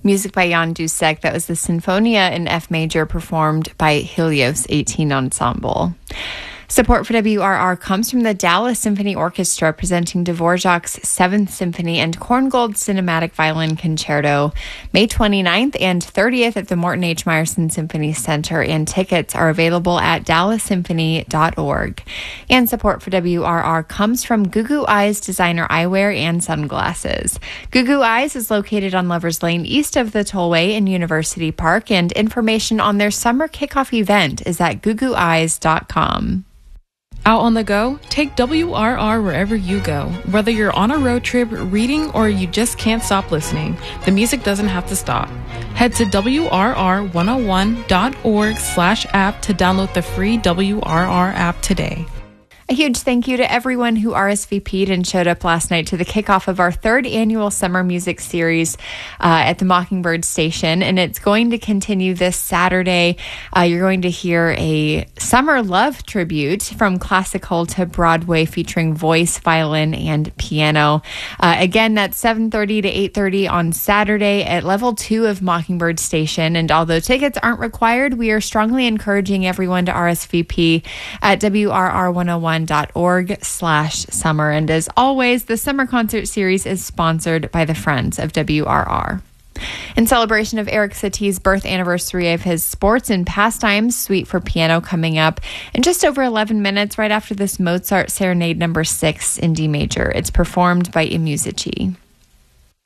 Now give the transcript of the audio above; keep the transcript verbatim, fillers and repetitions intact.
Music by Jan Dussek. That was the Sinfonia in F major performed by Helios eighteen Ensemble. Support for W R R comes from the Dallas Symphony Orchestra, presenting Dvorak's Seventh Symphony and Korngold Cinematic Violin Concerto May twenty-ninth and thirtieth at the Morton H. Meyerson Symphony Center, and tickets are available at dallas symphony dot org. And support for W R R comes from Gugu Eyes designer eyewear and sunglasses. Gugu Eyes is located on Lovers Lane east of the Tollway in University Park, and information on their summer kickoff event is at gugu eyes dot com. Out on the go? Take W R R wherever you go. Whether you're on a road trip, reading, or you just can't stop listening, the music doesn't have to stop. Head to W R R one oh one dot org slash app to download the free W R R app today. A huge thank you to everyone who R S V P'd and showed up last night to the kickoff of our third annual summer music series uh, at the Mockingbird Station, and it's going to continue this Saturday. Uh, you're going to hear a summer love tribute from classical to Broadway featuring voice, violin, and piano. Uh, again, that's seven thirty to eight thirty on Saturday at level two of Mockingbird Station, and although tickets aren't required, we are strongly encouraging everyone to R S V P at W R R one oh one dot org slash summer. And as always, the summer concert series is sponsored by the Friends of W R R. In celebration of Eric Satie's birth anniversary of his Sports and Pastimes Suite for Piano coming up in just over eleven minutes right after this Mozart Serenade number six in D major. It's performed by iMusici.